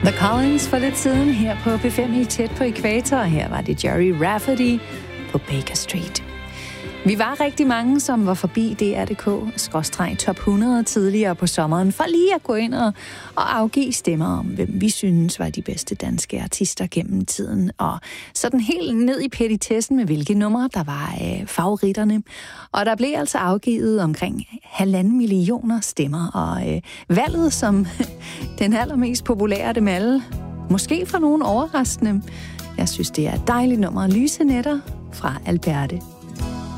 The Collins for lidt siden her på P5 i Tæt på Ækvator. Her var det Jerry Rafferty på Baker Street. Vi var rigtig mange, som var forbi DR.dk/top 100 tidligere på sommeren, for lige at gå ind og afgive stemmer om, hvem vi synes var de bedste danske artister gennem tiden. Og sådan helt ned i petitessen med, hvilke numre der var favoritterne. Og der blev altså afgivet omkring 1,5 millioner stemmer. Og valget som den allermest populære af dem alle, måske for nogen overraskende. Jeg synes, det er et dejligt nummer. Lyse nætter fra Alberte.